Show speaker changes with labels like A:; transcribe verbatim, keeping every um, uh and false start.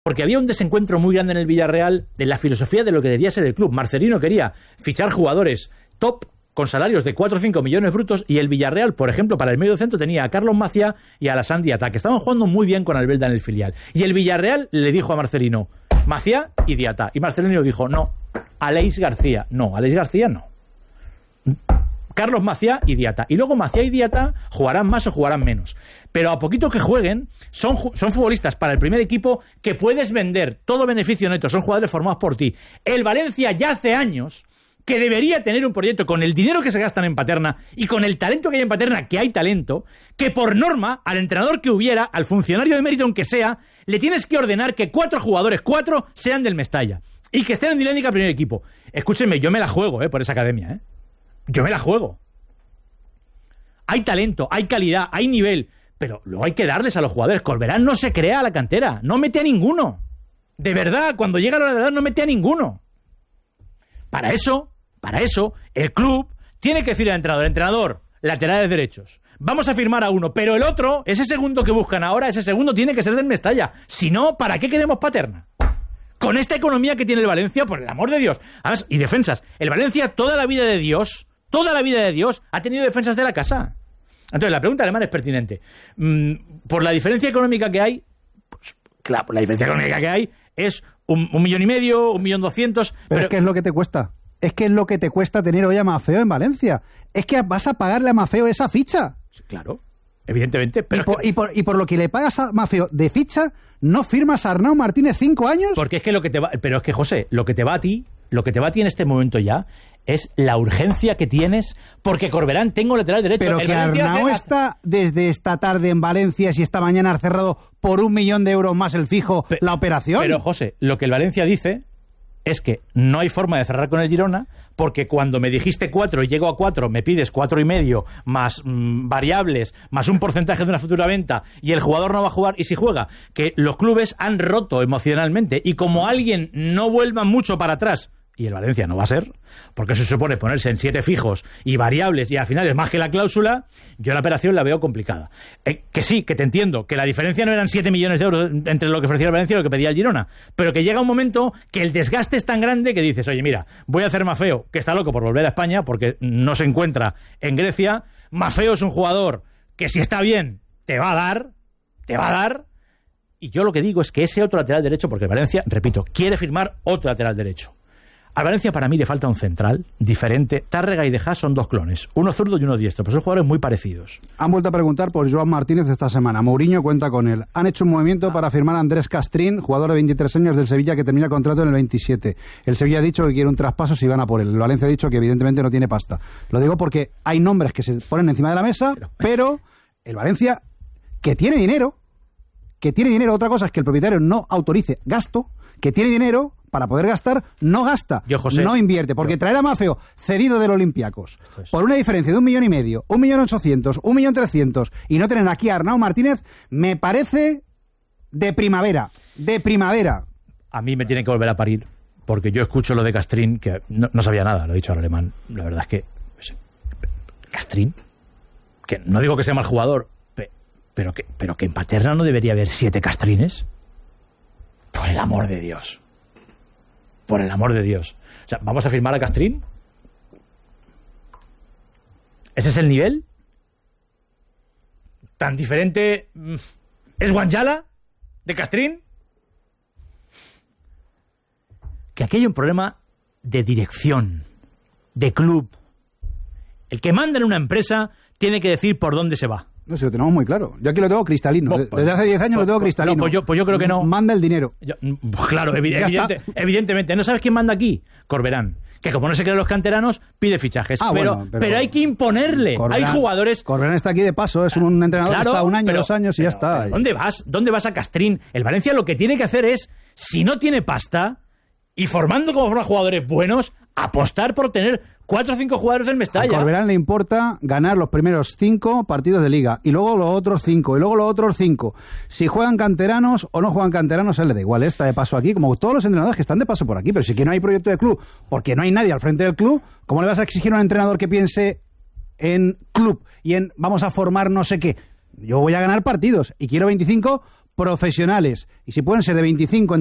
A: porque había un desencuentro muy grande en el Villarreal de la filosofía de lo que debía ser el club. Marcelino quería fichar jugadores top con salarios de cuatro o cinco millones brutos, y el Villarreal, por ejemplo, para el medio centro tenía a Carlos Maciá y a Alassane Diatta, que estaban jugando muy bien con Albelda en el filial. Y el Villarreal le dijo a Marcelino, Maciá y Diatta. Y Marcelino dijo, no, Aleix García. No, Aleix García no. Carlos Maciá y Diatta. Y luego Maciá y Diatta jugarán más o jugarán menos. Pero a poquito que jueguen, son, son futbolistas para el primer equipo que puedes vender todo beneficio neto. Son jugadores formados por ti. El Valencia ya hace años que debería tener un proyecto con el dinero que se gastan en Paterna y con el talento que hay en Paterna, que hay talento, que por norma, al entrenador que hubiera, al funcionario de mérito aunque sea, le tienes que ordenar que cuatro jugadores, cuatro, sean del Mestalla. Y que estén en dinámica primer equipo. Escúchenme, yo me la juego, eh, por esa academia, eh. Yo me la juego. Hay talento, hay calidad, hay nivel, pero luego hay que darles a los jugadores. Corberán no se crea a la cantera, no mete a ninguno. De verdad, cuando llega la hora de verdad no mete a ninguno. Para eso, para eso, el club tiene que decirle al entrenador, entrenador, laterales derechos, vamos a firmar a uno, pero el otro, ese segundo que buscan ahora, ese segundo tiene que ser del Mestalla. Si no, ¿para qué queremos Paterna? Con esta economía que tiene el Valencia, por el amor de Dios. Además, y defensas. El Valencia, toda la vida de Dios, toda la vida de Dios, ha tenido defensas de la casa. Entonces, la pregunta alemana es pertinente. Mm, por la diferencia económica que hay, pues, claro, por la diferencia económica que hay es un, un millón y medio, un millón doscientos.
B: Pero,
A: pero
B: es que es lo que te cuesta. Es que es lo que te cuesta tener hoy a Maffeo en Valencia. Es que vas a pagarle a Maffeo esa ficha.
A: Claro, evidentemente. Pero
B: y, por,
A: que...
B: y, por, y por lo que le pagas a Maffeo de ficha, ¿no firmas a Arnau Martínez cinco años?
A: Porque es que lo que te va... Pero es que, José, lo que te va a ti, lo que te va a ti en este momento ya, es la urgencia que tienes, porque Corberán tengo lateral derecho.
B: Pero
A: el
B: que
A: Valencia
B: Arnau
A: hace...
B: está desde esta tarde en Valencia, si esta mañana ha cerrado por un millón de euros más el fijo
A: Pe-
B: la operación.
A: Pero, José, lo que el Valencia dice es que no hay forma de cerrar con el Girona, porque cuando me dijiste cuatro y llego a cuatro, me pides cuatro y medio más mmm, variables, más un porcentaje de una futura venta, y el jugador no va a jugar, y si juega, que los clubes han roto emocionalmente, y como alguien no vuelva mucho para atrás, y el Valencia no va a ser, porque eso supone ponerse en siete fijos y variables y al final es más que la cláusula, yo la operación la veo complicada. Eh, que sí, que te entiendo, que la diferencia no eran siete millones de euros entre lo que ofrecía el Valencia y lo que pedía el Girona, pero que llega un momento que el desgaste es tan grande que dices, oye, mira, voy a hacer Maffeo, que está loco por volver a España porque no se encuentra en Grecia. Maffeo es un jugador que si está bien te va a dar, te va a dar, y yo lo que digo es que ese otro lateral derecho, porque el Valencia, repito, quiere firmar otro lateral derecho. A Valencia para mí le falta un central diferente. Tárrega y De Haas son dos clones, uno zurdo y uno diestro, pero son jugadores muy parecidos.
B: Han vuelto a preguntar por Joan Martínez esta semana. Mourinho cuenta con él. Han hecho un movimiento ah. para firmar a Andrés Castrín, jugador de veintitrés años del Sevilla que termina el contrato en el veintisiete. El Sevilla ha dicho que quiere un traspaso si van a por él. El Valencia ha dicho que evidentemente no tiene pasta. Lo digo porque hay nombres que se ponen encima de la mesa, pero, pero el Valencia, que tiene dinero, que tiene dinero, otra cosa es que el propietario no autorice gasto, que tiene dinero para poder gastar, no gasta,
A: yo, José,
B: no invierte, porque yo. traer a Maffeo cedido del Olympiacos es. por una diferencia de un millón y medio, un millón ochocientos, un millón trescientos, y no tener aquí a Arnau Martínez, me parece de primavera, de primavera.
A: A mí me tienen que volver a parir, porque yo escucho lo de Castrín, que no, no sabía nada, lo he dicho al alemán, la verdad es que Castrín, que no digo que sea mal jugador, pero que, pero que en Paterna no debería haber siete Castrines, por el amor de Dios. Por el amor de Dios. O sea, ¿vamos a firmar a Castrín? ¿Ese es el nivel? ¿Tan diferente es Guanyala de Castrín? Que aquí hay un problema de dirección, de club. El que manda en una empresa tiene que decir por dónde se va.
B: No sé, lo tenemos muy claro. Yo aquí lo tengo cristalino.
A: Pues,
B: Desde hace diez años
A: pues,
B: lo tengo cristalino.
A: No, pues, yo, pues yo creo que no.
B: Manda el dinero.
A: Yo, pues claro, evi evidente, evidentemente. ¿No sabes quién manda aquí? Corberán. Que como no se creen los canteranos, pide fichajes.
B: Ah,
A: pero,
B: bueno, pero,
A: pero hay que imponerle.
B: Corberán,
A: hay jugadores...
B: Corberán está aquí de paso. Es un entrenador
A: claro,
B: que está un año,
A: pero,
B: dos años y
A: pero,
B: ya está.
A: Pero ¿Dónde vas? ¿Dónde vas a Castrín? El Valencia lo que tiene que hacer es, si no tiene pasta, y formando como forma jugadores buenos, apostar por tener cuatro o cinco jugadores del Mestalla.
B: A Corberán le importa ganar los primeros cinco partidos de liga y luego los otros cinco y luego los otros cinco. Si juegan canteranos o no juegan canteranos, a él le da igual. Está de paso aquí, como todos los entrenadores que están de paso por aquí. Pero si aquí no hay proyecto de club, porque no hay nadie al frente del club, ¿cómo le vas a exigir a un entrenador que piense en club y en vamos a formar no sé qué? Yo voy a ganar partidos y quiero veinticinco profesionales. Y si pueden ser de veinticinco